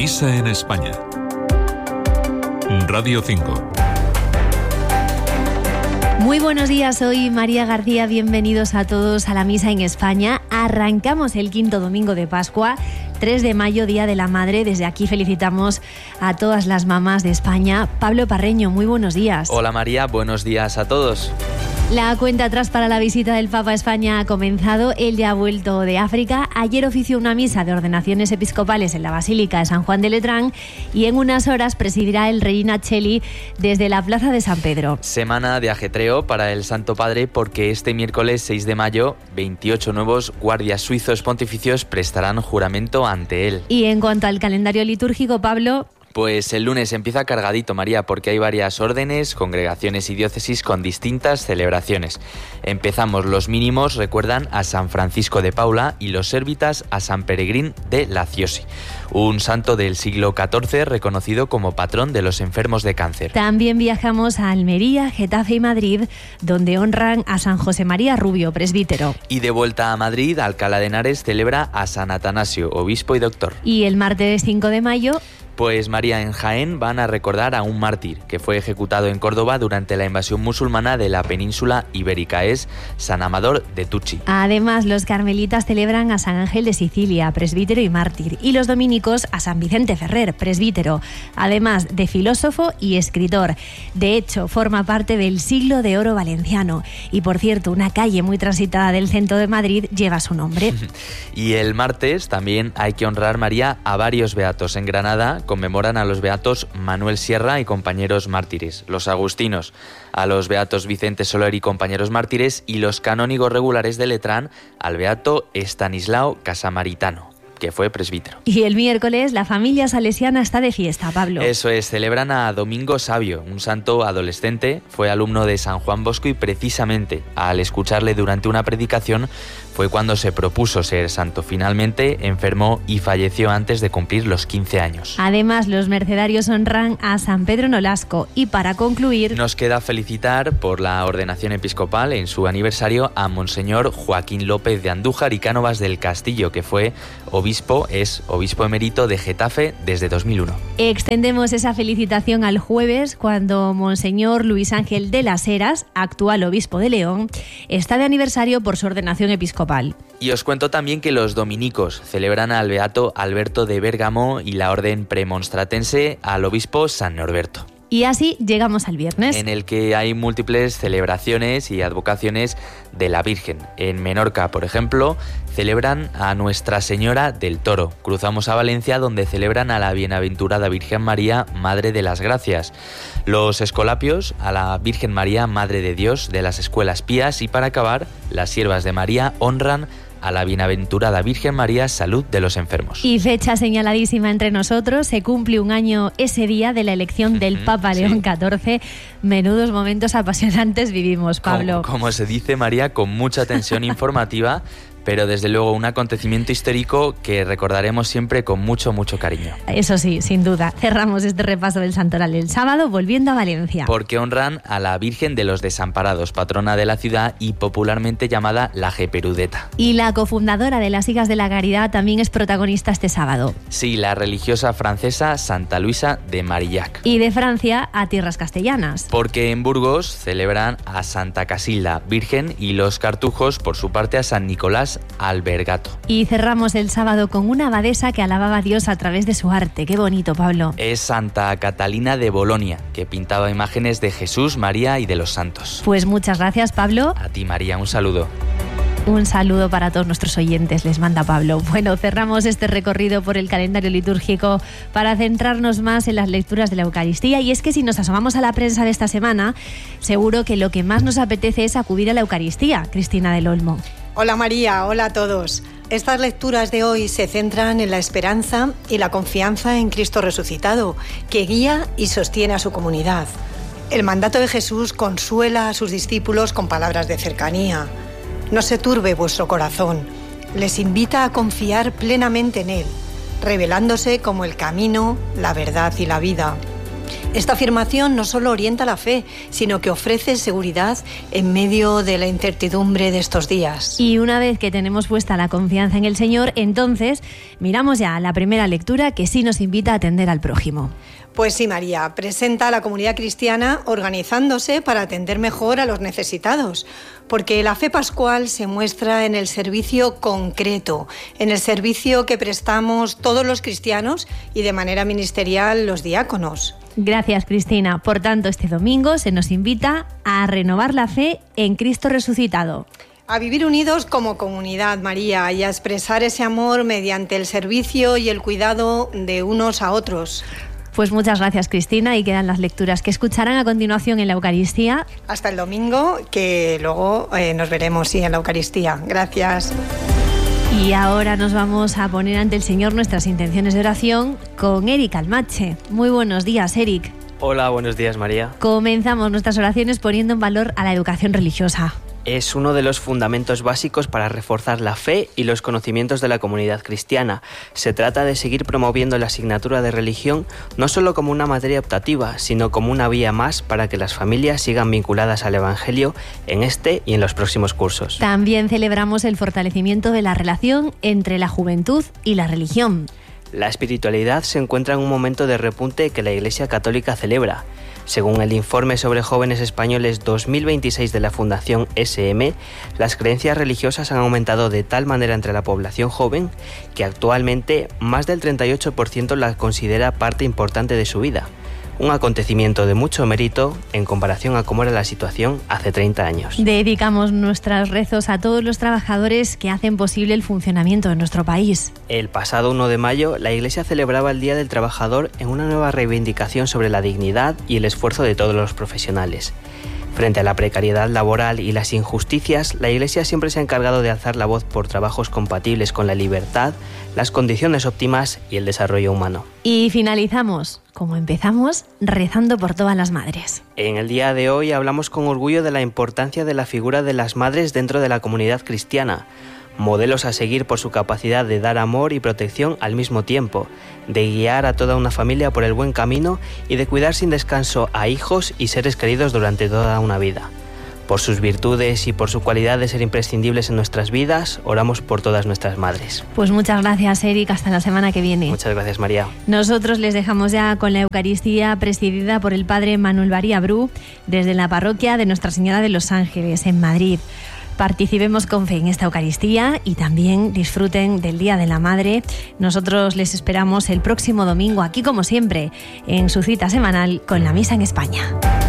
Misa en España. Radio 5. Muy buenos días, soy María García, bienvenidos a todos a la Misa en España. Arrancamos el quinto domingo de Pascua, 3 de mayo, Día de la Madre. Desde aquí felicitamos a todas las mamás de España. Pablo Parreño, muy buenos días. Hola María, buenos días a todos. La cuenta atrás para la visita del Papa a España ha comenzado. Él ya ha vuelto de África. Ayer ofició una misa de ordenaciones episcopales en la Basílica de San Juan de Letrán y en unas horas presidirá el Regina Coeli desde la Plaza de San Pedro. Semana de ajetreo para el Santo Padre porque este miércoles 6 de mayo 28 nuevos guardias suizos pontificios prestarán juramento ante él. Y en cuanto al calendario litúrgico, Pablo... Pues el lunes empieza cargadito, María, porque hay varias órdenes, congregaciones y diócesis con distintas celebraciones. Empezamos los mínimos, recuerdan a San Francisco de Paula y los sérvitas a San Peregrín de Laciosi, un santo del siglo XIV reconocido como patrón de los enfermos de cáncer. También viajamos a Almería, Getafe y Madrid, donde honran a San José María Rubio, presbítero. Y de vuelta a Madrid, Alcalá de Henares celebra a San Atanasio, obispo y doctor. Y el martes 5 de mayo... Pues María, en Jaén van a recordar a un mártir que fue ejecutado en Córdoba durante la invasión musulmana de la península ibérica. Es San Amador de Tucci. Además, los carmelitas celebran a San Ángel de Sicilia, presbítero y mártir, y los dominicos a San Vicente Ferrer, presbítero, además de filósofo y escritor. De hecho, forma parte del Siglo de Oro valenciano. Y por cierto, una calle muy transitada del centro de Madrid lleva su nombre. Y el martes también hay que honrar, María, a varios beatos. En Granada conmemoran a los beatos Manuel Sierra y compañeros mártires, los agustinos, a los beatos Vicente Soler y compañeros mártires, y los canónigos regulares de Letrán al beato Estanislao Casamaritano, que fue presbítero. Y el miércoles la familia salesiana está de fiesta, Pablo. Eso es, celebran a Domingo Sabio, un santo adolescente, fue alumno de San Juan Bosco y precisamente al escucharle durante una predicación fue cuando se propuso ser santo. Finalmente enfermó y falleció antes de cumplir los 15 años. Además, los mercedarios honran a San Pedro Nolasco. Y para concluir... nos queda felicitar por la ordenación episcopal en su aniversario a Monseñor Joaquín López de Andújar y Cánovas del Castillo, que fue es obispo emérito de Getafe desde 2001. Extendemos esa felicitación al jueves, cuando Monseñor Luis Ángel de las Heras, actual obispo de León, está de aniversario por su ordenación episcopal. Y os cuento también que los dominicos celebran al beato Alberto de Bérgamo y la orden premonstratense al obispo San Norberto. Y así llegamos al viernes, en el que hay múltiples celebraciones y advocaciones de la Virgen. En Menorca, por ejemplo, celebran a Nuestra Señora del Toro. Cruzamos a Valencia, donde celebran a la Bienaventurada Virgen María, Madre de las Gracias. Los Escolapios a la Virgen María, Madre de Dios, de las Escuelas Pías. Y para acabar, las Siervas de María honran a la Bienaventurada Virgen María, Salud de los Enfermos. Y fecha señaladísima entre nosotros, se cumple un año ese día de la elección del Papa León XIV. Menudos momentos apasionantes vivimos, Pablo. Como se dice, María, con mucha tensión informativa, pero desde luego un acontecimiento histórico que recordaremos siempre con mucho, mucho cariño. Eso sí, sin duda. Cerramos este repaso del santoral el sábado volviendo a Valencia. Porque honran a la Virgen de los Desamparados, patrona de la ciudad y popularmente llamada la Geperudeta. Y la cofundadora de las Hijas de la Caridad también es protagonista este sábado. Sí, la religiosa francesa Santa Luisa de Marillac. Y de Francia a tierras castellanas. Porque en Burgos celebran a Santa Casilda, Virgen, y los cartujos, por su parte, a San Nicolás Albergato. Y cerramos el sábado con una abadesa que alababa a Dios a través de su arte. Qué bonito, Pablo. Es Santa Catalina de Bolonia, que pintaba imágenes de Jesús, María y de los santos. Pues muchas gracias, Pablo. A ti, María, un saludo. Un saludo para todos nuestros oyentes, les manda Pablo. Bueno, cerramos este recorrido por el calendario litúrgico para centrarnos más en las lecturas de la Eucaristía. Y es que si nos asomamos a la prensa de esta semana, seguro que lo que más nos apetece es acudir a la Eucaristía. Cristina del Olmo. Hola María, hola a todos. Estas lecturas de hoy se centran en la esperanza y la confianza en Cristo resucitado, que guía y sostiene a su comunidad. El mandato de Jesús consuela a sus discípulos con palabras de cercanía. No se turbe vuestro corazón. Les invita a confiar plenamente en Él, revelándose como el camino, la verdad y la vida. Esta afirmación no solo orienta la fe, sino que ofrece seguridad en medio de la incertidumbre de estos días. Y una vez que tenemos puesta la confianza en el Señor, entonces miramos ya la primera lectura que sí nos invita a atender al prójimo. Pues sí, María, presenta a la comunidad cristiana organizándose para atender mejor a los necesitados, porque la fe pascual se muestra en el servicio concreto, en el servicio que prestamos todos los cristianos y de manera ministerial los diáconos. Gracias, Cristina. Por tanto, este domingo se nos invita a renovar la fe en Cristo resucitado. A vivir unidos como comunidad, María, y a expresar ese amor mediante el servicio y el cuidado de unos a otros. Pues muchas gracias, Cristina, y quedan las lecturas que escucharán a continuación en la Eucaristía. Hasta el domingo, que luego nos veremos en la Eucaristía. Gracias. Y ahora nos vamos a poner ante el Señor nuestras intenciones de oración con Eric Almache. Muy buenos días, Eric. Hola, buenos días, María. Comenzamos nuestras oraciones poniendo en valor a la educación religiosa. Es uno de los fundamentos básicos para reforzar la fe y los conocimientos de la comunidad cristiana. Se trata de seguir promoviendo la asignatura de religión no solo como una materia optativa, sino como una vía más para que las familias sigan vinculadas al Evangelio en este y en los próximos cursos. También celebramos el fortalecimiento de la relación entre la juventud y la religión. La espiritualidad se encuentra en un momento de repunte que la Iglesia Católica celebra. Según el informe sobre jóvenes españoles 2026 de la Fundación SM, las creencias religiosas han aumentado de tal manera entre la población joven que actualmente más del 38% la considera parte importante de su vida. Un acontecimiento de mucho mérito en comparación a cómo era la situación hace 30 años. Dedicamos nuestros rezos a todos los trabajadores que hacen posible el funcionamiento de nuestro país. El pasado 1 de mayo, la Iglesia celebraba el Día del Trabajador en una nueva reivindicación sobre la dignidad y el esfuerzo de todos los profesionales. Frente a la precariedad laboral y las injusticias, la Iglesia siempre se ha encargado de alzar la voz por trabajos compatibles con la libertad, las condiciones óptimas y el desarrollo humano. Y finalizamos, como empezamos, rezando por todas las madres. En el día de hoy hablamos con orgullo de la importancia de la figura de las madres dentro de la comunidad cristiana. Modelos a seguir por su capacidad de dar amor y protección al mismo tiempo, de guiar a toda una familia por el buen camino y de cuidar sin descanso a hijos y seres queridos durante toda una vida. Por sus virtudes y por su cualidad de ser imprescindibles en nuestras vidas, oramos por todas nuestras madres. Pues muchas gracias, Eric. Hasta la semana que viene. Muchas gracias, María. Nosotros les dejamos ya con la Eucaristía presidida por el Padre Manuel Baría Bru desde la parroquia de Nuestra Señora de los Ángeles, en Madrid. Participemos con fe en esta Eucaristía y también disfruten del Día de la Madre. Nosotros les esperamos el próximo domingo aquí, como siempre, en su cita semanal con la Misa en España.